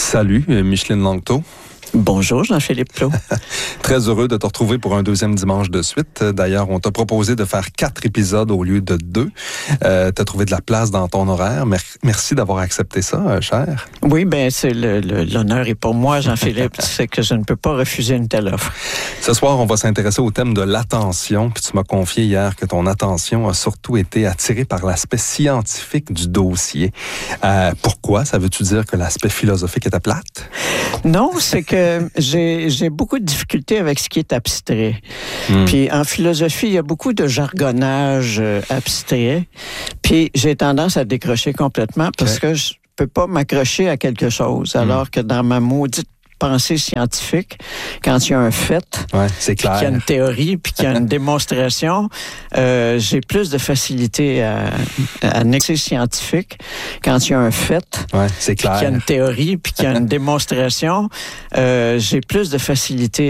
Salut, Micheline Langto. Bonjour, Jean-Philippe Plot. Très heureux de te retrouver pour un deuxième dimanche de suite. D'ailleurs, on t'a proposé de faire 4 épisodes au lieu de 2. T'as trouvé de la place dans ton horaire. Merci d'avoir accepté ça, cher. Oui, bien, c'est l'honneur est pour moi, Jean-Philippe. C'est que je ne peux pas refuser une telle offre. Ce soir, on va s'intéresser au thème de l'attention. Puis tu m'as confié hier que ton attention a surtout été attirée par l'aspect scientifique du dossier. Pourquoi? Ça veut-tu dire que l'aspect philosophique était plate? Non, c'est que j'ai beaucoup de difficultés avec ce qui est abstrait. Puis en philosophie, il y a beaucoup de jargonnage abstrait. Puis j'ai tendance à décrocher complètement parce que je peux pas m'accrocher à quelque chose. Alors que dans ma maudite pensée scientifique, quand il y a un fait, c'est clair. Puis qu'il y a une théorie, puis qu'il y a une démonstration, j'ai plus de facilité à nexer scientifique. Quand il y a un fait, c'est clair. Puis qu'il y a une théorie, puis qu'il y a une démonstration, j'ai plus de facilité